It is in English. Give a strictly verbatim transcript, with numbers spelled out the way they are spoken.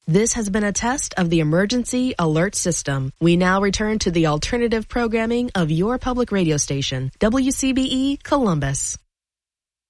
This has been a test of the emergency alert system. We now return to the alternative programming of your public radio station, W C B E Columbus.